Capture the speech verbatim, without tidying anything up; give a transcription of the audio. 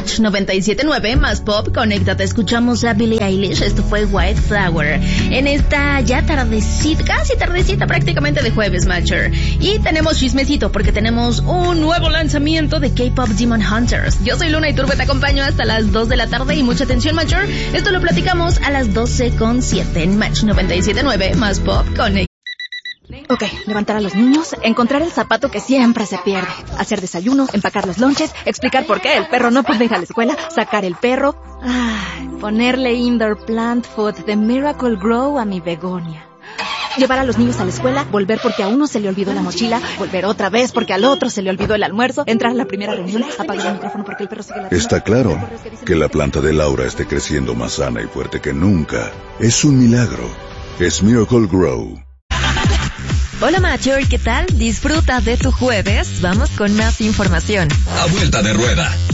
Match noventa y siete punto nueve, más pop, conéctate. Escuchamos a Billie Eilish, esto fue White Flower. En esta ya tardecita, casi tardecita prácticamente de jueves, Matcher. Y tenemos chismecito porque tenemos un nuevo lanzamiento de K-Pop Demon Hunters. Yo soy Luna Iturbe, te acompaño hasta las dos de la tarde y mucha atención, Matcher. Esto lo platicamos a las doce con siete en Match noventa y siete punto nueve, más pop, conéctate. Ok, levantar a los niños, encontrar el zapato que siempre se pierde, hacer desayuno, empacar los lonches, explicar por qué el perro no puede ir a la escuela, sacar el perro, ay, ponerle indoor plant food de Miracle Grow a mi begonia. Llevar a los niños a la escuela, volver porque a uno se le olvidó la mochila, volver otra vez porque al otro se le olvidó el almuerzo, entrar a la primera reunión, apagar el micrófono porque el perro sigue la... Está claro que la planta de Laura esté creciendo más sana y fuerte que nunca. Es un milagro. Es Miracle Grow. Hola Matcher, ¿qué tal? Disfruta de tu jueves. Vamos con más información. A vuelta de rueda.